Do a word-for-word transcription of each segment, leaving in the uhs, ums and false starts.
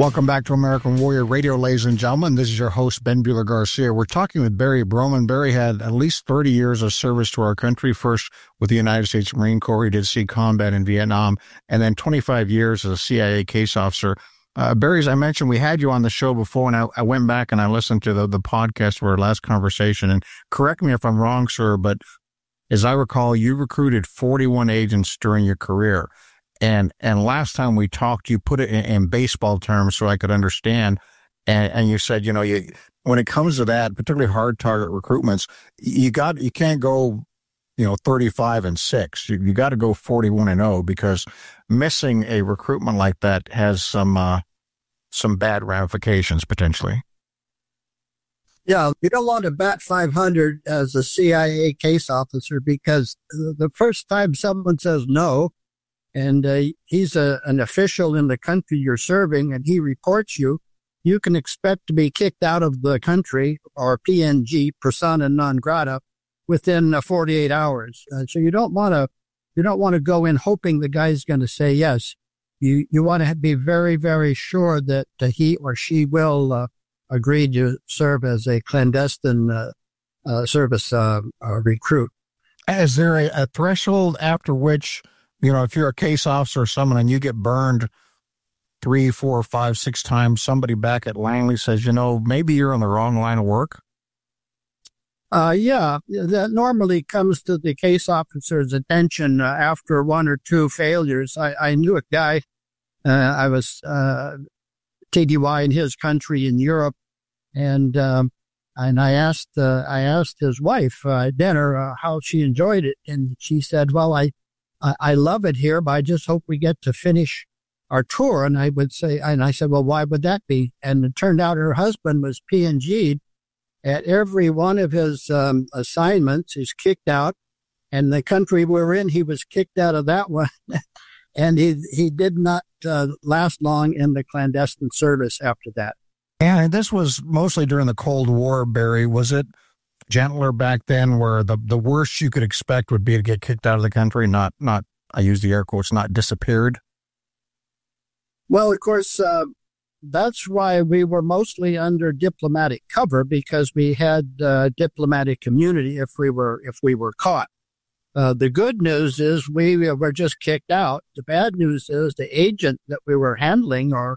Welcome back to American Warrior Radio, ladies and gentlemen. This is your host, Ben Bueller Garcia. We're talking with Barry Broman. Barry had at least thirty years of service to our country, first with the United States Marine Corps. He did see combat in Vietnam, and then twenty-five years as a C I A case officer. Uh, Barry, as I mentioned, we had you on the show before, and I, I went back and I listened to the, the podcast for our last conversation. And correct me if I'm wrong, sir, but as I recall, you recruited forty-one agents during your career. And, and last time we talked, you put it in, in baseball terms so I could understand. And, and you said, you know, you, when it comes to that, particularly hard target recruitments, you got, you can't go, you know, thirty-five and six. You, you got to go forty-one and oh, because missing a recruitment like that has some, uh, some bad ramifications potentially. Yeah, you don't want to bat five hundred as a C I A case officer, because the first time someone says no, and uh, he's a, an official in the country you're serving, and he reports you, you can expect to be kicked out of the country, or P N G, persona non grata, within uh, forty-eight hours. Uh, so you don't want to, you don't want to go in hoping the guy's going to say yes. You you want to be very, very sure that uh, he or she will uh, agree to serve as a clandestine uh, uh, service uh, uh, recruit. Is there a, a threshold after which, you know, if you're a case officer or someone and you get burned three, four, five, six times, somebody back at Langley says, you know, maybe you're on the wrong line of work? Uh, yeah, that normally comes to the case officer's attention uh, after one or two failures. I, I knew a guy, uh, I was uh, T D Y in his country in Europe, and um, and I asked uh, I asked his wife uh, at dinner uh, how she enjoyed it, and she said, well, I I love it here, but I just hope we get to finish our tour. And I would say, and I said, well, why would that be? And it turned out her husband was P N G'd at every one of his um, assignments. He's kicked out, and the country we're in, he was kicked out of that one. And he he did not uh, last long in the clandestine service after that. And this was mostly during the Cold War, Barry. Was it gentler back then, where the, the worst you could expect would be to get kicked out of the country, not, not, I use the air quotes, not disappeared? Well, of course, uh, that's why we were mostly under diplomatic cover, because we had uh, diplomatic immunity if we were, if we were caught. Uh, the good news is we were just kicked out. The bad news is the agent that we were handling or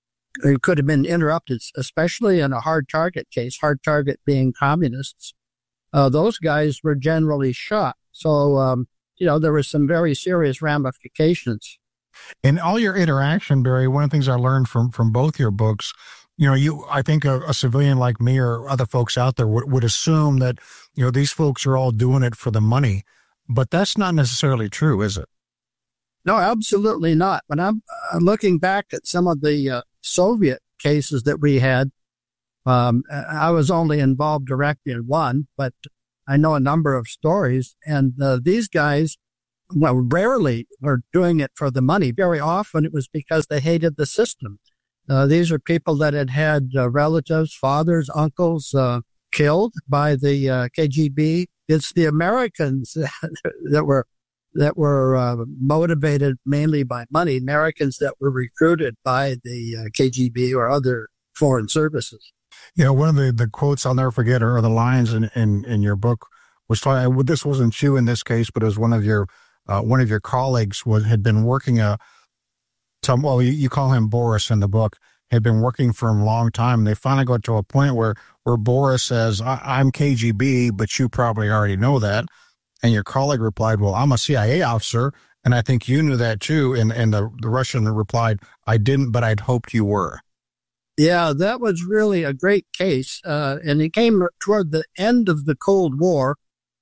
it could have been interrupted, especially in a hard target case, hard target being communists. Uh, those guys were generally shot. So, um, you know, there were some very serious ramifications. In all your interaction, Barry, one of the things I learned from, from both your books, you know, you, I think a, a civilian like me or other folks out there would, would assume that, you know, these folks are all doing it for the money, but that's not necessarily true, is it? No, absolutely not. When I'm uh, looking back at some of the uh, Soviet cases that we had, um, I was only involved directly in one, but I know a number of stories. And uh, these guys, well, rarely were doing it for the money. Very often it was because they hated the system. Uh, these are people that had had uh, relatives, fathers, uncles uh, killed by the uh, K G B. It's the Americans that were that were uh, motivated mainly by money, Americans that were recruited by the uh, K G B or other foreign services. You know, one of the, the quotes I'll never forget, or the lines in, in, in your book was, this wasn't you in this case, but it was one of your, uh, one of your colleagues was, had been working a, some, well, you, you call him Boris in the book, had been working for him a long time. And they finally got to a point where, where Boris says, I, I'm K G B, but you probably already know that. And your colleague replied, well, I'm a C I A officer, and I think you knew that too. And, and the, the Russian replied, I didn't, but I'd hoped you were. Yeah, that was really a great case. Uh, and it came toward the end of the Cold War.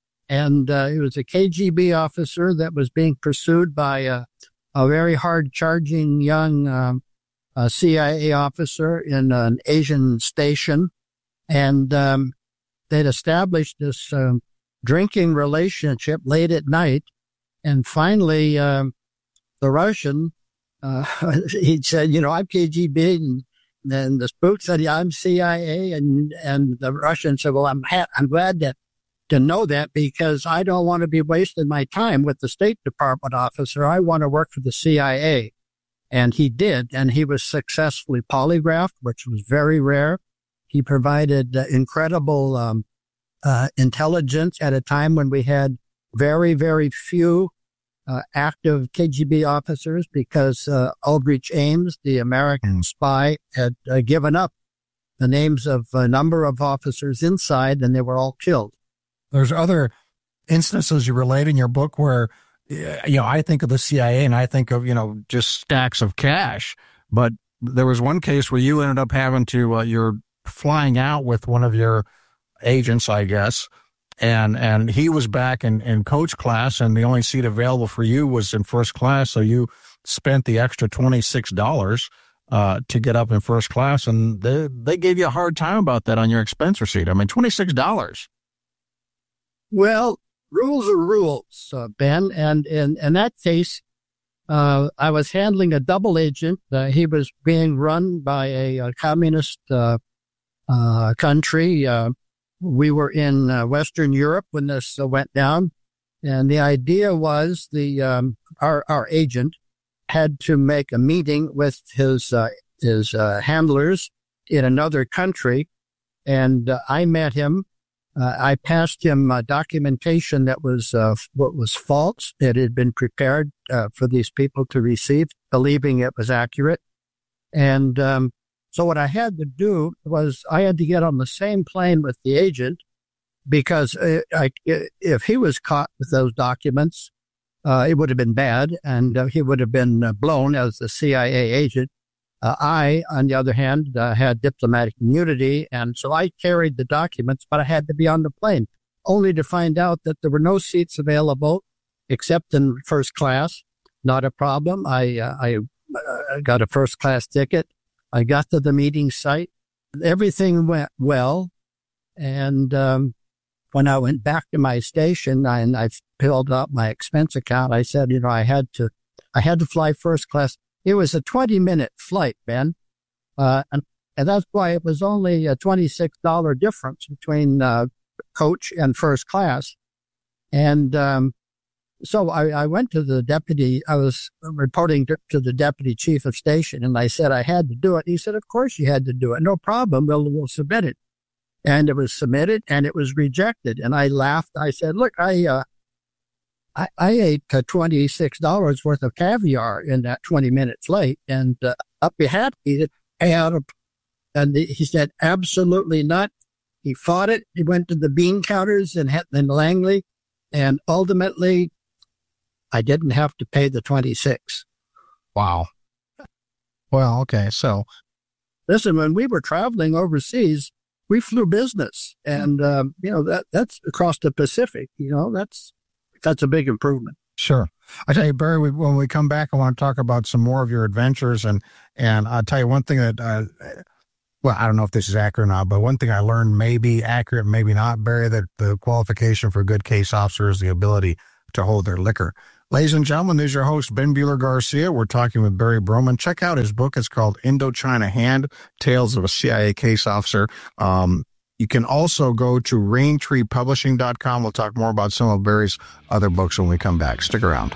And uh, he was a K G B officer that was being pursued by a, a very hard-charging young um, uh, C I A officer in an Asian station. And um, they'd established this um, drinking relationship late at night. And finally, um, the Russian, uh, he said, you know, I'm K G B. And then the spook said, yeah, I'm C I A. And, and the Russian said, well, I'm, ha- I'm glad that, to know that, because I don't want to be wasting my time with the State Department officer. I want to work for the C I A. And he did, and he was successfully polygraphed, which was very rare. He provided uh, incredible um, uh, intelligence at a time when we had very, very few uh, active K G B officers because uh, Aldrich Ames, the American spy, had uh, given up the names of a number of officers inside, and they were all killed. There's other instances you relate in your book where, you know, I think of the C I A and I think of, you know, just stacks of cash. But there was one case where you ended up having to, uh, you're flying out with one of your agents, I guess, and and he was back in, in coach class, and the only seat available for you was in first class. So you spent the extra twenty-six dollars uh, to get up in first class, and they, they gave you a hard time about that on your expense receipt. I mean, twenty-six dollars. Well, rules are rules, uh, Ben. And in, in that case, uh, I was handling a double agent. Uh, he was being run by a, a communist uh, uh, country. Uh, we were in uh, Western Europe when this uh, went down. And the idea was the um, our, our agent had to make a meeting with his, uh, his uh, handlers in another country. And uh, I met him. Uh, I passed him uh, documentation that was uh, what was false. It had been prepared uh, for these people to receive, believing it was accurate. And um, so what I had to do was I had to get on the same plane with the agent because uh, I, if he was caught with those documents, uh, it would have been bad, and uh, he would have been uh, blown as the C I A agent. Uh, I, on the other hand, uh, had diplomatic immunity, and so I carried the documents, but I had to be on the plane, only to find out that there were no seats available except in first class. Not a problem. I uh, I uh, got a first class ticket. I got to the meeting site. Everything went well, and um, when I went back to my station and I filled up my expense account, I said, you know, I had to, I had to fly first class. It was a twenty minute flight, Ben. Uh, and, and that's why it was only a twenty-six dollars difference between, uh, coach and first class. And, um, so I, I went to the deputy. I was reporting to, to the deputy chief of station, and I said I had to do it. He said, of course you had to do it. No problem. We'll, we'll submit it. And it was submitted and it was rejected. And I laughed. I said, look, I, uh, I, I ate uh, twenty-six dollars worth of caviar in that twenty minute flight, and uh, up you had to eat it. And, and the, he said, absolutely not. He fought it. He went to the bean counters in, in Langley, and ultimately I didn't have to pay the twenty-six. Wow. Well, okay. So listen, when we were traveling overseas, we flew business, and, um, you know, that that's across the Pacific, you know, that's, That's a big improvement. Sure. I tell you, Barry, we, when we come back, I want to talk about some more of your adventures. And, and I'll tell you one thing that, uh, well, I don't know if this is accurate or not, but one thing I learned may be accurate, maybe not, Barry, that the qualification for a good case officer is the ability to hold their liquor. Ladies and gentlemen, this is your host, Ben Bueller Garcia. We're talking with Barry Broman. Check out his book. It's called Indochina Hand, Tales of a C I A Case Officer. Um, You can also go to rain tree publishing dot com. We'll talk more about some of Barry's other books when we come back. Stick around.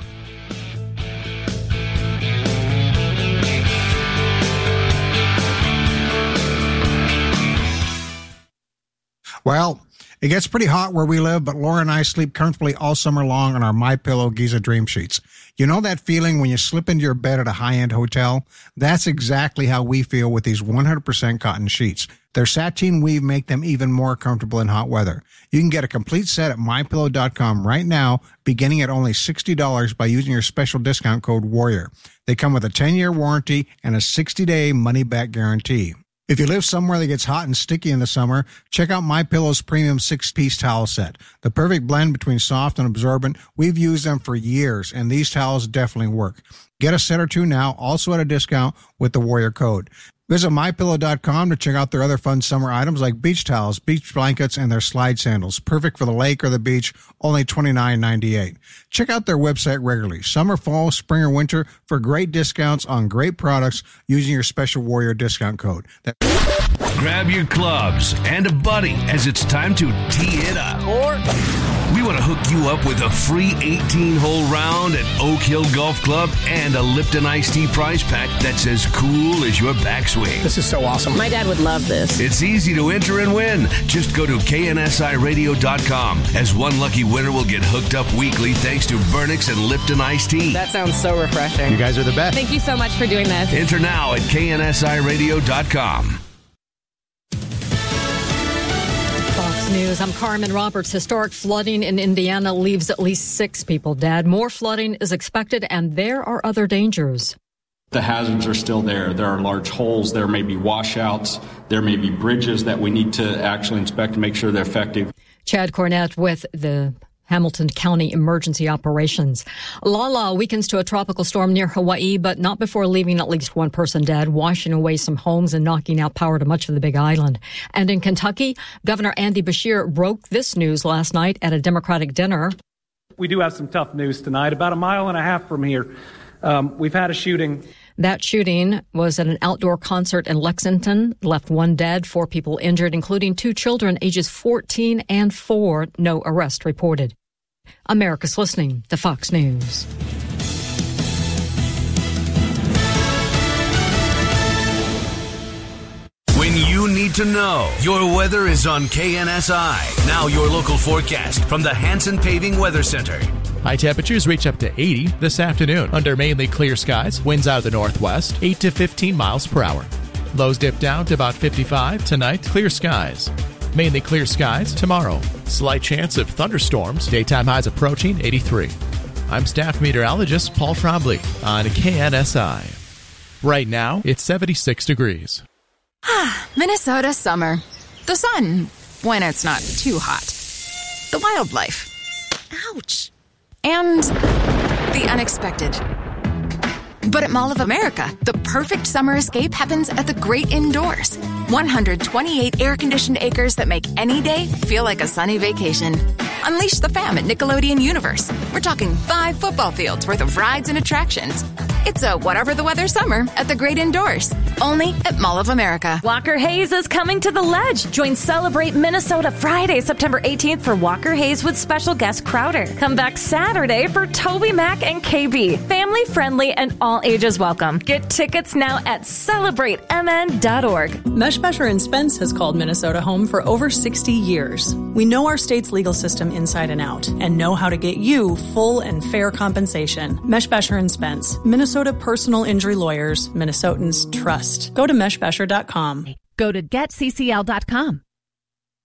Well, it gets pretty hot where we live, but Laura and I sleep comfortably all summer long on our MyPillow Giza Dream Sheets. You know that feeling when you slip into your bed at a high-end hotel? That's exactly how we feel with these one hundred percent cotton sheets. Their sateen weave make them even more comfortable in hot weather. You can get a complete set at my pillow dot com right now, beginning at only sixty dollars by using your special discount code WARRIOR. They come with a ten year warranty and a sixty day money-back guarantee. If you live somewhere that gets hot and sticky in the summer, check out MyPillow's premium six-piece towel set. The perfect blend between soft and absorbent. We've used them for years, and these towels definitely work. Get a set or two now, also at a discount with the Warrior code. Visit my pillow dot com to check out their other fun summer items like beach towels, beach blankets, and their slide sandals. Perfect for the lake or the beach, only twenty-nine ninety-eight. Check out their website regularly, summer, fall, spring, or winter, for great discounts on great products using your special Warrior discount code. That- Grab your clubs and a buddy as it's time to tee it up. Or we want to hook you up with a free eighteen hole round at Oak Hill Golf Club and and a Lipton iced tea prize pack that's as cool as your backswing. This is so awesome. My dad would love this. It's easy to enter and win. Just go to K N S I radio dot com, as one lucky winner will get hooked up weekly thanks to Vernix and Lipton iced tea. That sounds so refreshing. You guys are the best. Thank you so much for doing this. Enter now at K N S I radio dot com. Fox News, I'm Carmen Roberts. Historic flooding in Indiana leaves at least six people dead. More flooding is expected, and there are other dangers. The hazards are still there. There are large holes. There may be washouts. There may be bridges that we need to actually inspect to make sure they're effective. Chad Cornett with the Hamilton County Emergency Operations. Lala weakens to a tropical storm near Hawaii, but not before leaving at least one person dead, washing away some homes and knocking out power to much of the Big Island. And in Kentucky, Governor Andy Beshear broke this news last night at a Democratic dinner. We do have some tough news tonight. About a mile and a half from here, um, we've had a shooting. That shooting was at an outdoor concert in Lexington, left one dead, four people injured, including two children ages fourteen and four. No arrest reported. America's listening to Fox News. When you need to know, your weather is on K N S I. Now your local forecast from the Hanson Paving Weather Center. High temperatures reach up to eighty this afternoon under mainly clear skies. Winds out of the northwest, eight to fifteen miles per hour. Lows dip down to about fifty-five tonight. Clear skies. Mainly clear skies tomorrow. Slight chance of thunderstorms. Daytime highs approaching eighty-three. I'm staff meteorologist Paul Trombley on K N S I. Right now, it's seventy-six degrees. Ah, Minnesota summer. The sun, when it's not too hot. The wildlife. Ouch. And the unexpected. But at Mall of America, the perfect summer escape happens at the great indoors. one hundred twenty-eight air-conditioned acres that make any day feel like a sunny vacation. Unleash the fam at Nickelodeon Universe. We're talking five football fields worth of rides and attractions. It's a whatever the weather summer at the great indoors. Only at Mall of America. Walker Hayes is coming to the Ledge. Join Celebrate Minnesota Friday, September eighteenth for Walker Hayes with special guest Crowder. Come back Saturday for Toby Mac and K B. Family friendly and all ages welcome. Get tickets now at celebrate m n dot org. Meshbesher and Spence has called Minnesota home for over sixty years. We know our state's legal system inside and out and know how to get you full and fair compensation. Meshbesher and Spence, Minnesota personal injury lawyers, Minnesotans trust. Go to meshbesher dot com. Go to get c c l dot com.